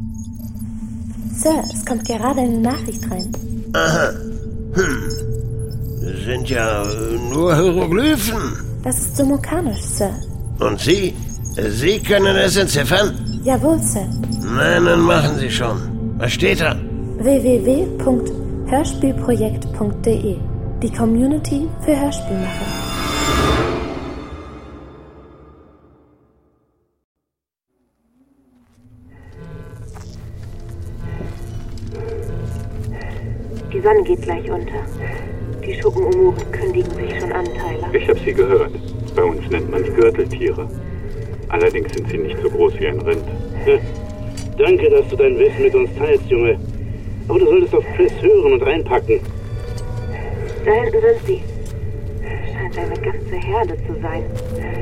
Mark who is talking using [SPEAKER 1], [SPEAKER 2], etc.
[SPEAKER 1] Sir, es kommt gerade eine Nachricht rein.
[SPEAKER 2] Aha. Sind ja nur Hieroglyphen.
[SPEAKER 1] Das ist Sumokanisch, Sir.
[SPEAKER 2] Und Sie? Sie können es entziffern?
[SPEAKER 1] Jawohl, Sir.
[SPEAKER 2] Nein, machen Sie schon. Was steht da?
[SPEAKER 1] www.hörspielprojekt.de. Die Community für Hörspielmacher.
[SPEAKER 3] Die Sonne geht gleich unter. Die Schuppenumoren kündigen sich schon Anteiler.
[SPEAKER 4] Ich habe sie gehört. Bei uns nennt man die Gürteltiere. Allerdings sind sie nicht so groß wie ein Rind.
[SPEAKER 5] Danke, dass du dein Wissen mit uns teilst, Junge. Aber du solltest auf Chris hören und reinpacken.
[SPEAKER 3] Da hinten sind sie. Scheint eine ganze Herde zu sein.